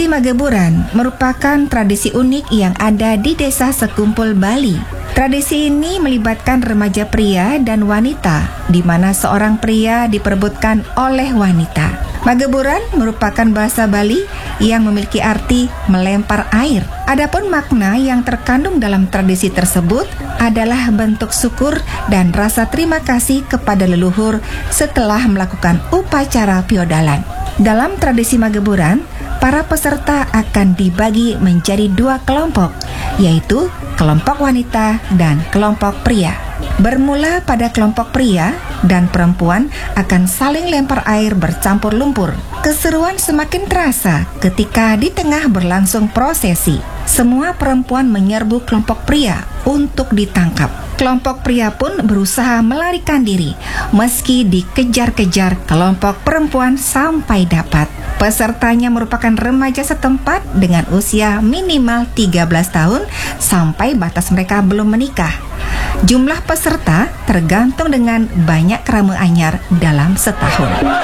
Mageburan merupakan tradisi unik yang ada di Desa Sekumpul, Bali. Tradisi ini melibatkan remaja pria dan wanita, di mana seorang pria diperebutkan oleh wanita. Mageburan merupakan bahasa Bali yang memiliki arti melempar air. Adapun makna yang terkandung dalam tradisi tersebut adalah bentuk syukur dan rasa terima kasih kepada leluhur setelah melakukan upacara piodalan. Dalam tradisi Mageburan, para peserta akan dibagi menjadi 2 kelompok, yaitu kelompok wanita dan kelompok pria. Bermula pada kelompok pria dan perempuan akan saling lempar air bercampur lumpur. Keseruan semakin terasa ketika di tengah berlangsung prosesi. Semua perempuan menyerbu kelompok pria untuk ditangkap. Kelompok pria pun berusaha melarikan diri meski dikejar-kejar kelompok perempuan sampai dapat. Pesertanya merupakan remaja setempat dengan usia minimal 13 tahun sampai batas mereka belum menikah. Jumlah peserta tergantung dengan banyak keramu anyar dalam setahun.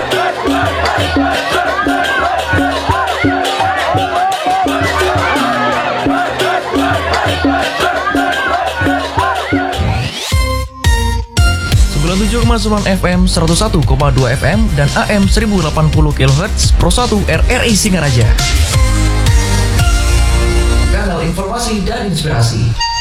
97,9 FM, 101,2 FM, dan AM 1080 kHz Pro 1 RRI Singaraja. Kanal informasi dan inspirasi.